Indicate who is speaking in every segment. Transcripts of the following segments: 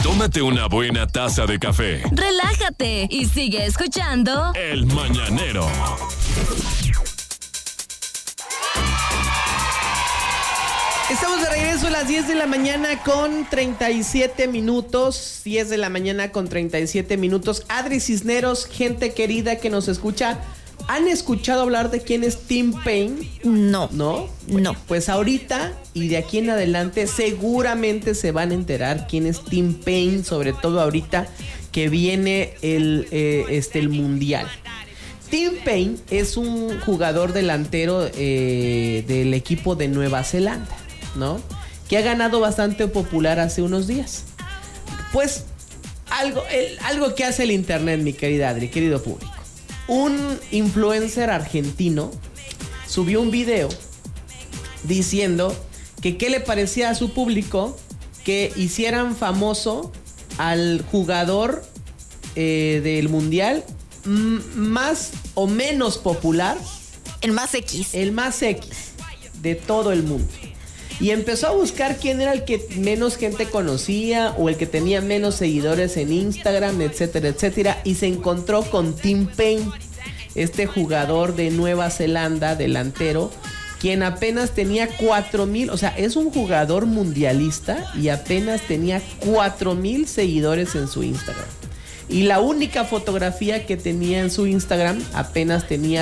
Speaker 1: Tómate una buena taza de café.
Speaker 2: Relájate y sigue escuchando
Speaker 1: El Mañanero.
Speaker 3: Estamos de regreso a las 10 de la mañana con 37 minutos. 10 de la mañana con 37 minutos. Adri Cisneros, gente querida que nos escucha, ¿han escuchado hablar de quién es Tim Paine?
Speaker 2: No.
Speaker 3: ¿No?
Speaker 2: No.
Speaker 3: Pues ahorita y de aquí en adelante seguramente se van a enterar quién es Tim Paine, sobre todo ahorita que viene el Mundial. Tim Paine es un jugador delantero del equipo de Nueva Zelanda, ¿no? Que ha ganado bastante popular hace unos días. Pues algo que hace el internet, mi querida Adri, querido público. Un influencer argentino subió un video diciendo que qué le parecía a su público que hicieran famoso al jugador del mundial más o menos popular.
Speaker 2: El más X
Speaker 3: De todo el mundo. Y empezó a buscar quién era el que menos gente conocía o el que tenía menos seguidores en Instagram, etcétera, etcétera. Y se encontró con Tim Paine, este jugador de Nueva Zelanda, delantero, quien apenas tenía 4,000, o sea, es un jugador mundialista y apenas tenía 4,000 seguidores en su Instagram. Y la única fotografía que tenía en su Instagram apenas tenía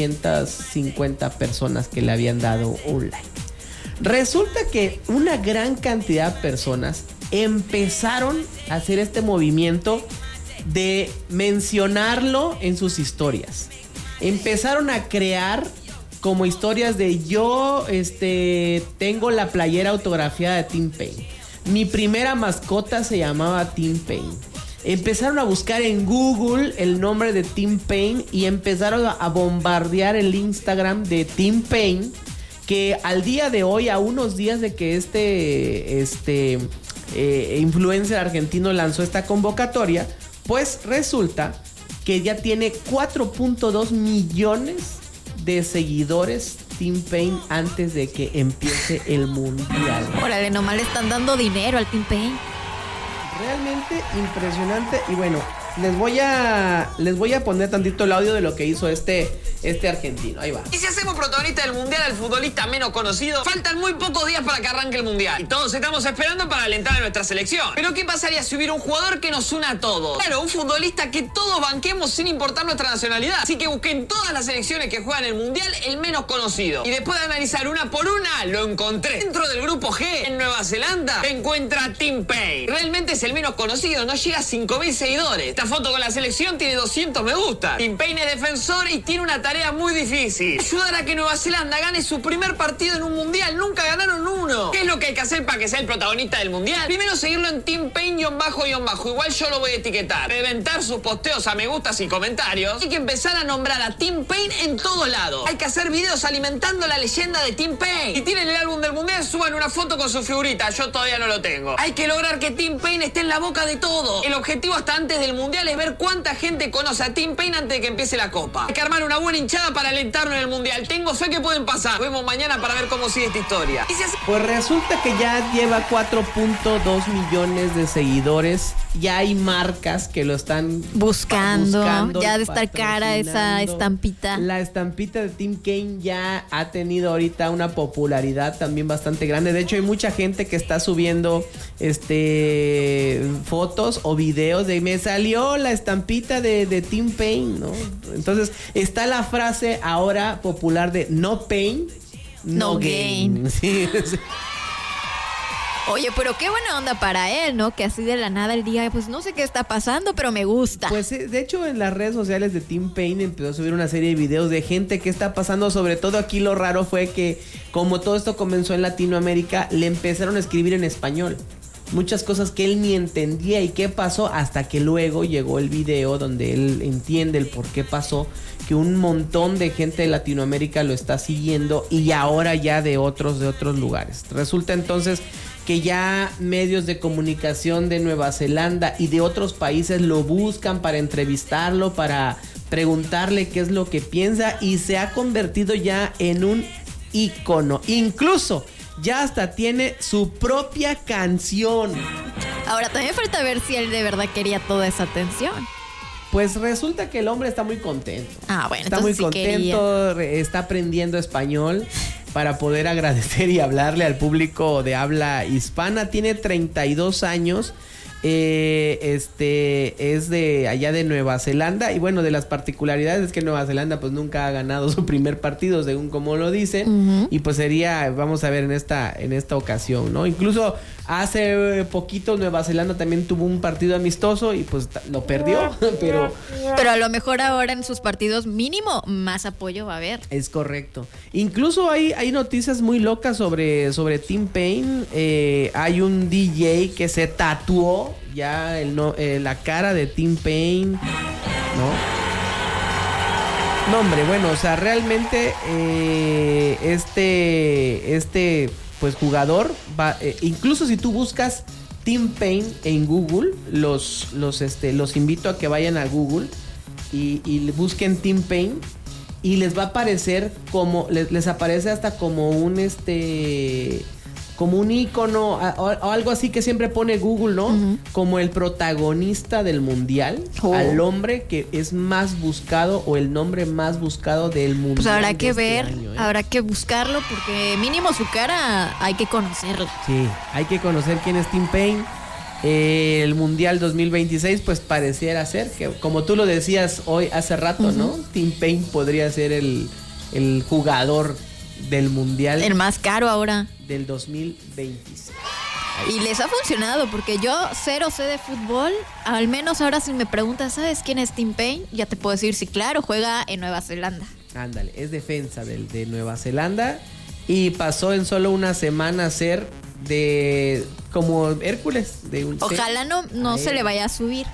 Speaker 3: 250 personas que le habían dado un like. Resulta que una gran cantidad de personas empezaron a hacer este movimiento de mencionarlo en sus historias. Empezaron a crear como historias de yo tengo la playera autografiada de Tim Paine. Mi primera mascota se llamaba Tim Paine. Empezaron a buscar en Google el nombre de Tim Paine y empezaron a bombardear el Instagram de Tim Paine, que al día de hoy, a unos días de que influencer argentino lanzó esta convocatoria, pues resulta que ya tiene 4.2 millones de seguidores Tim Paine antes de que empiece el mundial.
Speaker 2: Órale, nomás le están dando dinero al Tim Paine.
Speaker 3: Realmente impresionante. Y bueno, les voy a poner tantito el audio de lo que hizo este argentino. Ahí va.
Speaker 4: Y si hacemos protagonista del mundial al futbolista menos conocido, faltan muy pocos días para que arranque el mundial. Y todos estamos esperando para alentar a nuestra selección. Pero ¿qué pasaría si hubiera un jugador que nos una a todos? Claro, un futbolista que todos banquemos sin importar nuestra nacionalidad. Así que busqué en todas las selecciones que juegan el mundial el menos conocido. Y después de analizar una por una, lo encontré. Dentro del grupo G, en Nueva Zelanda, se encuentra Tim Paine. Realmente es el menos conocido, no llega a 5,000 seguidores. Esta foto con la selección tiene 200 me gusta. Tim Paine es defensor y tiene una tarea muy difícil: ayudar a que Nueva Zelanda gane su primer partido en un mundial. Nunca ganaron uno. ¿Qué es lo que hay que hacer para que sea el protagonista del mundial? Primero seguirlo en Tim Paine__. Igual yo lo voy a etiquetar. Reventar sus posteos a me gustas y comentarios. Hay que empezar a nombrar a Tim Paine en todos lados. Hay que hacer videos alimentando la leyenda de Tim Paine. Si tienen el álbum del mundial, suban una foto con su figurita. Yo todavía no lo tengo. Hay que lograr que Tim Paine esté en la boca de todo. El objetivo hasta antes del mundial es ver cuánta gente conoce a Tim Paine antes de que empiece la copa. Hay que armar una buena hinchada para alentarlo en el mundial. Tengo fe que pueden pasar. Nos vemos mañana para ver cómo sigue esta historia.
Speaker 3: Pues resulta que ya lleva 4.2 millones de seguidores. Ya hay marcas que lo están
Speaker 2: buscando. Ya de estar cara esa estampita.
Speaker 3: La estampita de Tim Paine ya ha tenido ahorita una popularidad también bastante grande. De hecho, hay mucha gente que está subiendo fotos o videos de me salió la estampita de Tim Paine, ¿no? Entonces está la frase ahora popular de no pain, no gain. Sí.
Speaker 2: Oye, pero qué buena onda para él, ¿no? Que así de la nada el día, pues no sé qué está pasando, pero me gusta.
Speaker 3: Pues de hecho en las redes sociales de Tim Paine empezó a subir una serie de videos de gente que está pasando. Sobre todo aquí lo raro fue que como todo esto comenzó en Latinoamérica, le empezaron a escribir en español. Muchas cosas que él ni entendía y qué pasó, hasta que luego llegó el video donde él entiende el por qué pasó, que un montón de gente de Latinoamérica lo está siguiendo y ahora ya de otros lugares. Resulta entonces que ya medios de comunicación de Nueva Zelanda y de otros países lo buscan para entrevistarlo, para preguntarle qué es lo que piensa, y se ha convertido ya en un ícono. Incluso ya hasta tiene su propia canción.
Speaker 2: Ahora también falta ver si él de verdad quería toda esa atención.
Speaker 3: Pues resulta que el hombre está muy contento.
Speaker 2: Ah, bueno,
Speaker 3: está muy
Speaker 2: entonces sí
Speaker 3: contento, está aprendiendo español para poder agradecer y hablarle al público de habla hispana. Tiene 32 años. Es de allá de Nueva Zelanda. Y bueno, de las particularidades es que Nueva Zelanda pues nunca ha ganado su primer partido, según como lo dicen.
Speaker 2: Uh-huh.
Speaker 3: Y pues sería, vamos a ver en esta ocasión, ¿no? Incluso hace poquito Nueva Zelanda también tuvo un partido amistoso y pues lo perdió.
Speaker 2: Pero a lo mejor ahora en sus partidos mínimo más apoyo va a haber.
Speaker 3: Es correcto. Incluso hay noticias muy locas sobre Tim Payne. Hay un DJ que se tatuó ya la cara de Tim Payne, ¿no? No, hombre, bueno, o sea, realmente pues jugador va, incluso si tú buscas Tim Payne en Google, los invito a que vayan a Google y busquen Tim Payne y les va a aparecer como les aparece hasta como un como un icono o algo así que siempre pone Google, ¿no? Uh-huh. Como el protagonista del mundial, al hombre que es más buscado o el nombre más buscado del mundial.
Speaker 2: Pues habrá que ver, habrá que buscarlo porque mínimo su cara hay que conocerla.
Speaker 3: Sí, hay que conocer quién es Tim Payne. El mundial 2026 pues pareciera ser que, como tú lo decías hoy hace rato, uh-huh, ¿no? Tim Payne podría ser el jugador del mundial.
Speaker 2: El más caro ahora.
Speaker 3: Del 2026.
Speaker 2: Y les ha funcionado porque yo cero sé de fútbol. Al menos ahora si me preguntas, ¿sabes quién es Tim Payne? Ya te puedo decir, sí, claro, juega en Nueva Zelanda.
Speaker 3: Ándale, es defensa de Nueva Zelanda. Y pasó en solo una semana a ser de como Hércules.
Speaker 2: Ojalá no se le vaya a subir.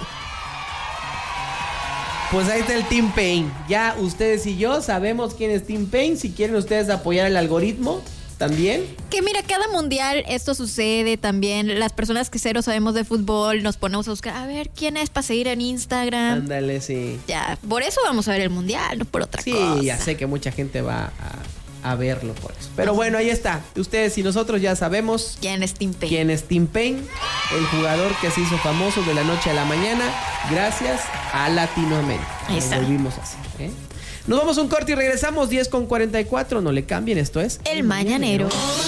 Speaker 3: Pues ahí está el Tim Payne. Ya ustedes y yo sabemos quién es Tim Payne. Si quieren ustedes apoyar el algoritmo también.
Speaker 2: Que mira, cada mundial esto sucede también. Las personas que cero sabemos de fútbol nos ponemos a buscar, a ver, ¿quién es para seguir en Instagram?
Speaker 3: Ándale, sí.
Speaker 2: Ya, por eso vamos a ver el mundial, no por otra cosa.
Speaker 3: Sí, ya sé que mucha gente va a verlo por eso. Pero bueno, ahí está. Ustedes y nosotros ya sabemos
Speaker 2: quién es Tim Payne.
Speaker 3: Quién es Tim Payne, el jugador que se hizo famoso de la noche a la mañana gracias a Latinoamérica.
Speaker 2: Ahí está.
Speaker 3: Lo volvimos así, ¿eh? Nos vamos a un corte y regresamos 10:44. No le cambien, esto es
Speaker 2: El Mañanero.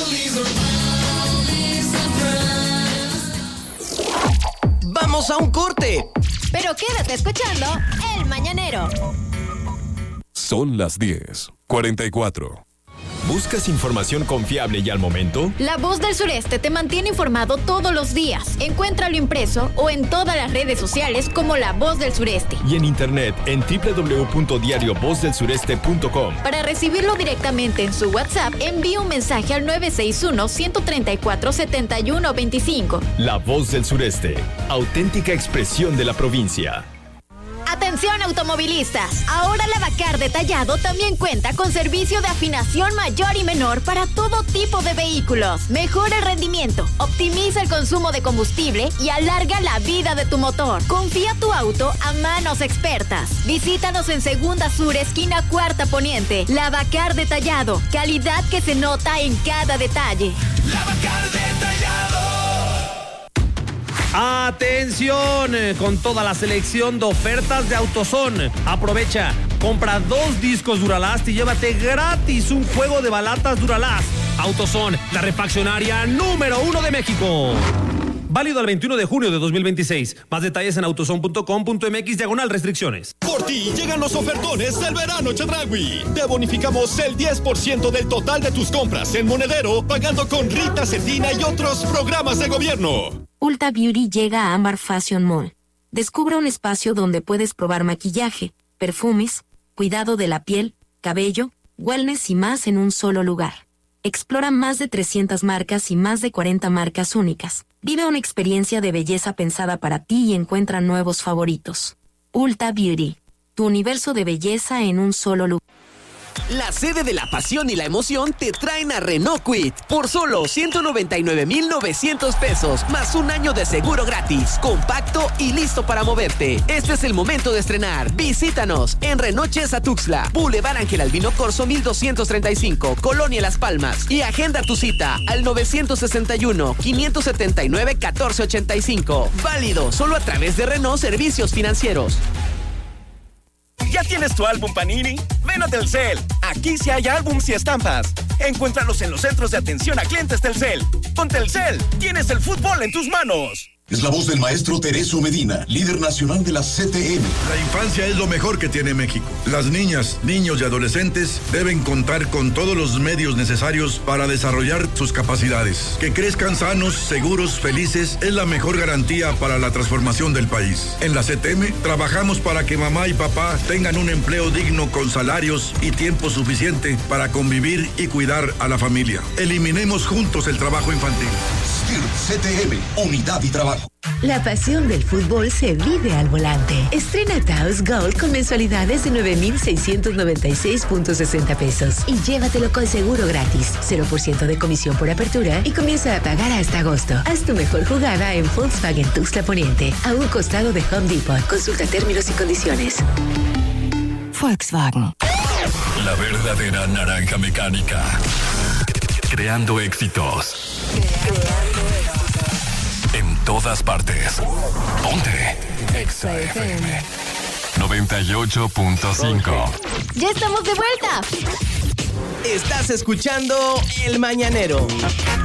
Speaker 5: Vamos a un corte.
Speaker 2: Pero quédate escuchando El Mañanero.
Speaker 1: Son las 10:44.
Speaker 5: ¿Buscas información confiable y al momento?
Speaker 2: La Voz del Sureste te mantiene informado todos los días. Encuéntralo impreso o en todas las redes sociales como La Voz del Sureste.
Speaker 5: Y en internet en www.diariovozdelsureste.com.
Speaker 2: Para recibirlo directamente en su WhatsApp, envíe un mensaje al 961-134-7125.
Speaker 5: La Voz del Sureste, auténtica expresión de la provincia.
Speaker 2: Atención automovilistas, ahora Lavacar Detallado también cuenta con servicio de afinación mayor y menor para todo tipo de vehículos. Mejora el rendimiento, optimiza el consumo de combustible y alarga la vida de tu motor. Confía tu auto a manos expertas. Visítanos en Segunda Sur, esquina Cuarta Poniente. Lavacar Detallado, calidad que se nota en cada detalle.
Speaker 6: Lavacar Detallado.
Speaker 7: Atención, con toda la selección de ofertas de AutoZone. Aprovecha, compra 2 discos Duralast y llévate gratis un juego de balatas Duralast. AutoZone, la refaccionaria número 1 de México. Válido al 21 de junio de 2026. Más detalles en autozone.com.mx/restricciones.
Speaker 6: Por ti llegan los ofertones del verano Chedraui. Te bonificamos el 10% del total de tus compras en monedero, pagando con Rita Cetina y otros programas de gobierno.
Speaker 8: Ulta Beauty llega a Ambar Fashion Mall. Descubra un espacio donde puedes probar maquillaje, perfumes, cuidado de la piel, cabello, wellness y más en un solo lugar. Explora más de 300 marcas y más de 40 marcas únicas. Vive una experiencia de belleza pensada para ti y encuentra nuevos favoritos. Ulta Beauty, tu universo de belleza en un solo lugar.
Speaker 9: La sede de la pasión y la emoción te traen a Renault Kwid por solo 199,900 pesos, más un año de seguro gratis, compacto y listo para moverte. Este es el momento de estrenar. Visítanos en Renault Chesa Tuxtla, Boulevard Ángel Albino Corzo 1235, Colonia Las Palmas, y agenda tu cita al 961-579-1485. Válido solo a través de Renault Servicios Financieros.
Speaker 10: ¿Ya tienes tu álbum Panini? Ven a Telcel. Aquí sí hay álbums y estampas. Encuéntralos en los centros de atención a clientes Telcel. Con Telcel, tienes el fútbol en tus manos.
Speaker 11: Es la voz del maestro Teresio Medina, líder nacional de la CTM.
Speaker 12: La infancia es lo mejor que tiene México. Las niñas, niños y adolescentes deben contar con todos los medios necesarios para desarrollar sus capacidades. Que crezcan sanos, seguros, felices es la mejor garantía para la transformación del país. En la CTM trabajamos para que mamá y papá tengan un empleo digno con salarios y tiempo suficiente para convivir y cuidar a la familia. Eliminemos juntos el trabajo infantil.
Speaker 11: CTM, unidad y trabajo.
Speaker 13: La pasión del fútbol se vive al volante. Estrena Taos Gold con mensualidades de 9,696.60 pesos y llévatelo con seguro gratis, 0% de comisión por apertura y comienza a pagar hasta agosto. Haz tu mejor jugada en Volkswagen Tuxtla Poniente, a un costado de Home Depot. Consulta términos y condiciones. Volkswagen.
Speaker 1: La verdadera naranja mecánica. Creando éxitos. En todas partes. Ponte Exa FM 98.5.
Speaker 2: ¡Ya estamos de vuelta!
Speaker 9: Estás escuchando El Mañanero.